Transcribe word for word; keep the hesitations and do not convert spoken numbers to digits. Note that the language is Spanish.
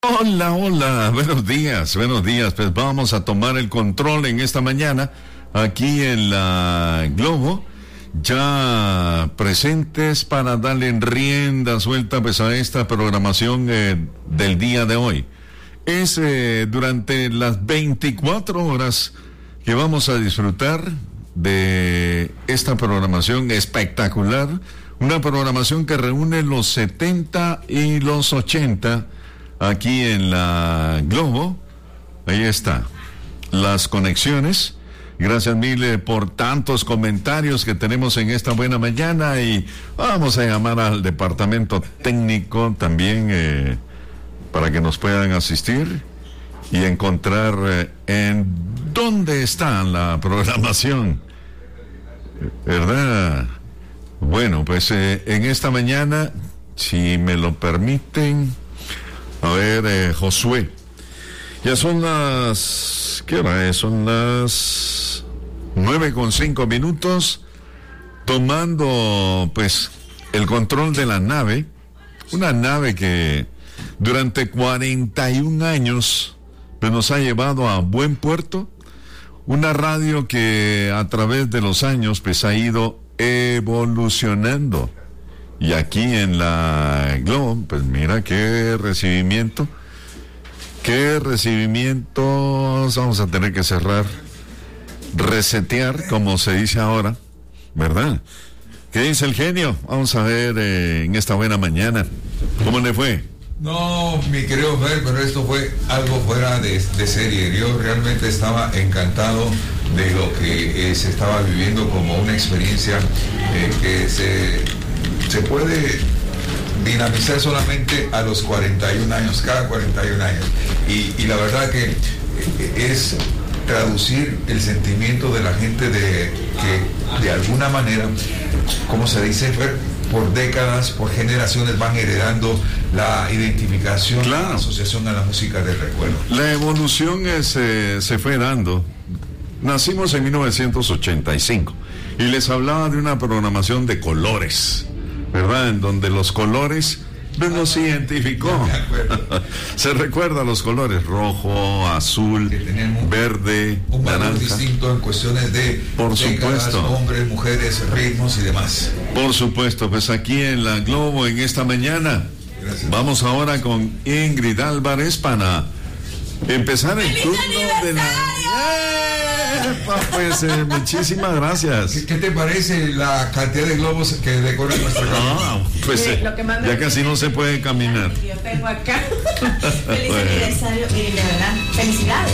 Hola, hola, buenos días, buenos días. Pues vamos a tomar el control en esta mañana aquí en la Globo, ya presentes para darle rienda suelta pues a esta programación eh, del día de hoy. Es eh, durante las veinticuatro horas que vamos a disfrutar de esta programación espectacular, una programación que reúne los setenta y los ochenta aquí en la Globo. Ahí está, las conexiones. Gracias mil eh, por tantos comentarios que tenemos en esta buena mañana, y vamos a llamar al departamento técnico también eh, para que nos puedan asistir y encontrar eh, en dónde está la programación, ¿verdad? Bueno, pues eh, en esta mañana, si me lo permiten, a ver, eh, Josué, ya son las, ¿qué hora es? Son las nueve con cinco minutos, tomando pues el control de la nave, una nave que durante cuarenta y un años pues, nos ha llevado a buen puerto, una radio que a través de los años pues ha ido evolucionando. Y aquí en la Globo, pues mira qué recibimiento, qué recibimientos. Vamos a tener que cerrar, resetear, como se dice ahora, ¿verdad? ¿Qué dice el genio? Vamos a ver eh, en esta buena mañana, ¿cómo le fue? No, mi querido Fer, pero esto fue algo fuera de, de serie. Yo realmente estaba encantado de lo que eh, se estaba viviendo como una experiencia eh, que se... se puede dinamizar solamente a los cuarenta y un años, cada cuarenta y un años. Y, y la verdad que es traducir el sentimiento de la gente de que de alguna manera, como se dice, por décadas, por generaciones van heredando la identificación, claro, la asociación a la música del recuerdo. La evolución es, eh, se fue dando. Nacimos en mil novecientos ochenta y cinco y les hablaba de una programación de colores, ¿verdad? En donde los colores nos identificó. Se recuerda los colores rojo, azul, verde, un valor naranja. Distinto en cuestiones de por décadas, supuesto, hombres, mujeres, ritmos y demás. Por supuesto, pues aquí en la Globo en esta mañana. Gracias. Vamos ahora con Ingrid Álvarez para empezar el turno de la... Pues eh, muchísimas gracias. ¿Qué, ¿Qué te parece la cantidad de globos que decoran nuestra casa? No, pues eh, ya casi no se puede caminar. Yo tengo acá. Feliz aniversario, y de verdad, felicidades.